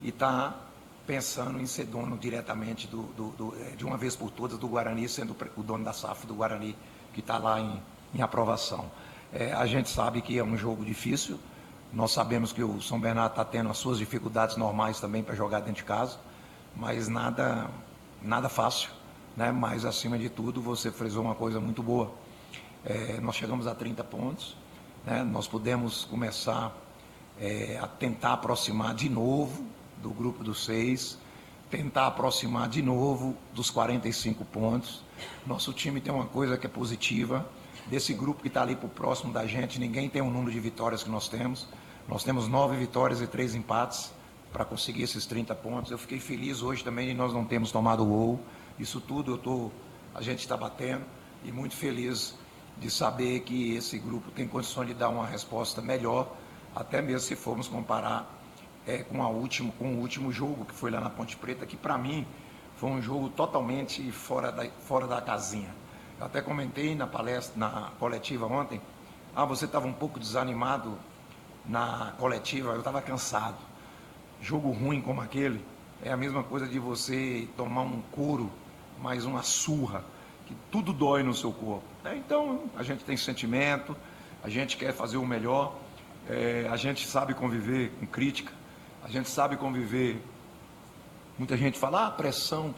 e está pensando em ser dono diretamente de uma vez por todas do Guarani, sendo o dono da SAF do Guarani, que está lá em aprovação. A gente sabe que é um jogo difícil, nós sabemos que o São Bernardo está tendo as suas dificuldades normais também para jogar dentro de casa, mas nada fácil, né? Mas, acima de tudo, você frisou uma coisa muito boa. Nós chegamos a 30 pontos, né? Nós pudemos começar a tentar aproximar de novo do grupo dos 6, tentar aproximar de novo dos 45 pontos. Nosso time tem uma coisa que é positiva, desse grupo que está ali por próximo da gente, ninguém tem o número de vitórias que nós temos. Nós temos 9 vitórias e 3 empates para conseguir esses 30 pontos. Eu fiquei feliz hoje também de nós não termos tomado o gol. Isso tudo a gente está batendo, e muito feliz de saber que esse grupo tem condições de dar uma resposta melhor, até mesmo se formos comparar com o último jogo, que foi lá na Ponte Preta, que para mim foi um jogo totalmente fora da casinha. Eu até comentei na palestra, na coletiva ontem, você estava um pouco desanimado na coletiva. Eu estava cansado. Jogo ruim como aquele é a mesma coisa de você tomar um couro, mais uma surra, que tudo dói no seu corpo. Então, a gente tem sentimento, a gente quer fazer o melhor, a gente sabe conviver com crítica, a gente sabe conviver. Muita gente fala, pressão.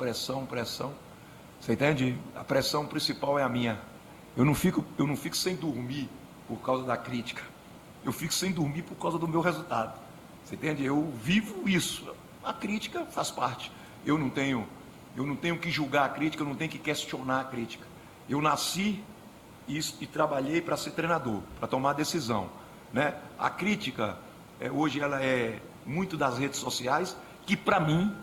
Você entende? A pressão principal é a minha. Eu não fico sem dormir por causa da crítica. Eu fico sem dormir por causa do meu resultado. Você entende? Eu vivo isso. A crítica faz parte. Eu não tenho que julgar a crítica, eu não tenho que questionar a crítica. Eu nasci e trabalhei para ser treinador, para tomar decisão, né? A crítica, hoje, ela é muito das redes sociais, que para mim,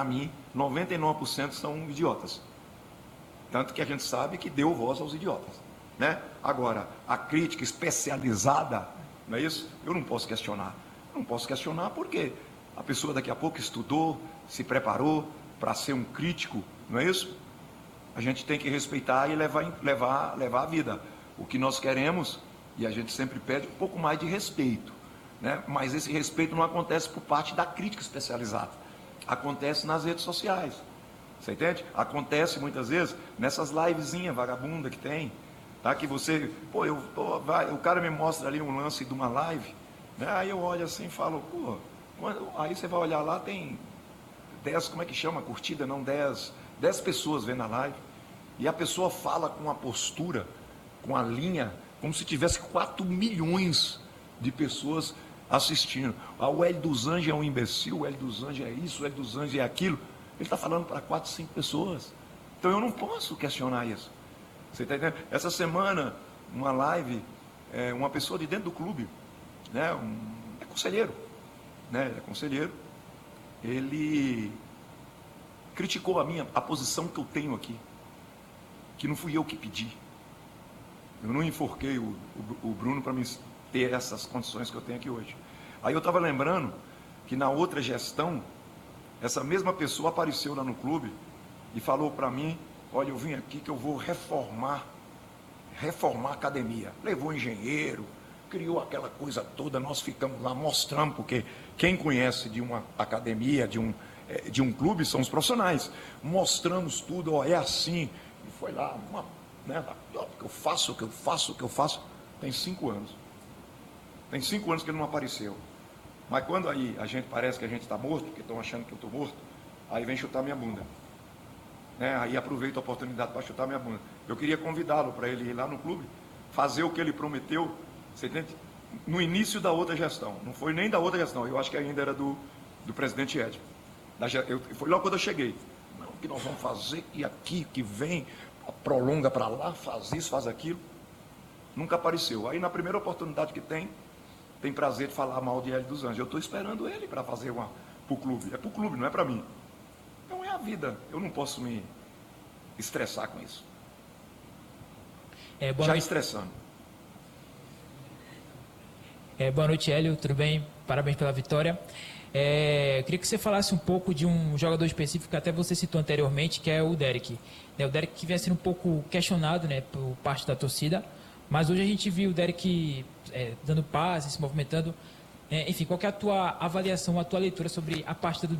99% são idiotas. Tanto que a gente sabe que deu voz aos idiotas, né? Agora, a crítica especializada, não é isso? Eu não posso questionar. Não posso questionar porque a pessoa daqui a pouco estudou, se preparou para ser um crítico, não é isso? A gente tem que respeitar e levar a vida. O que nós queremos, e a gente sempre pede, um pouco mais de respeito, né? Mas esse respeito não acontece por parte da crítica especializada. Acontece nas redes sociais. Você entende? Acontece muitas vezes nessas livezinhas vagabunda que tem, tá? Que você, o cara me mostra ali um lance de uma live, né? Aí eu olho assim e falo, aí você vai olhar lá, tem 10, como é que chama? Curtida, não, 10 pessoas vendo a live, e a pessoa fala com a postura, com a linha, como se tivesse 4 milhões de pessoas assistindo. O Hélio dos Anjos é um imbecil, o Hélio dos Anjos é isso, o Hélio dos Anjos é aquilo. Ele está falando para 4, 5 pessoas. Então eu não posso questionar isso. Você está entendendo? Essa semana, uma live, uma pessoa de dentro do clube, né, é conselheiro, né, ele criticou a posição que eu tenho aqui, que não fui eu que pedi. Eu não enforquei o Bruno para me ter essas condições que eu tenho aqui hoje. Aí eu estava lembrando que na outra gestão, essa mesma pessoa apareceu lá no clube e falou para mim, olha, eu vim aqui que eu vou reformar a academia. Levou engenheiro, criou aquela coisa toda, nós ficamos lá, mostrando, porque quem conhece de uma academia, de um clube, são os profissionais. Mostramos tudo, é assim. E foi lá, né, que eu faço. Tem 5 anos. Tem 5 anos que ele não apareceu. Mas quando aí a gente parece que a gente está morto, porque estão achando que eu estou morto, aí vem chutar minha bunda. Né? Aí aproveito a oportunidade para chutar minha bunda. Eu queria convidá-lo para ele ir lá no clube, fazer o que ele prometeu, você entende? No início da outra gestão. Não foi nem da outra gestão, eu acho que ainda era do presidente Edson. Foi logo quando eu cheguei. Não, o que nós vamos fazer, que aqui, que vem, prolonga para lá, faz isso, faz aquilo. Nunca apareceu. Aí na primeira oportunidade que tem prazer de falar mal de Hélio dos Anjos. Eu estou esperando ele para fazer para o clube. É para o clube, não é para mim. Então é a vida. Eu não posso me estressar com isso. Já estressando. Boa noite, Hélio. Tudo bem? Parabéns pela vitória. Queria que você falasse um pouco de um jogador específico que até você citou anteriormente, que é o Derek. O Derek que vinha sendo um pouco questionado, né, por parte da torcida, mas hoje a gente viu o Derek dando passes, se movimentando. Enfim, qual que é a tua avaliação, a tua leitura sobre a partida do